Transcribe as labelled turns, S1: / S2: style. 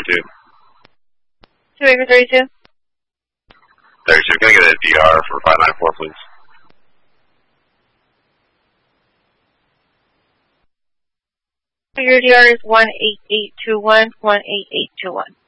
S1: 32.
S2: 2 Acre 32.
S1: 32, can I get a DR for 594, please?
S2: Your DR is 18821, 18821.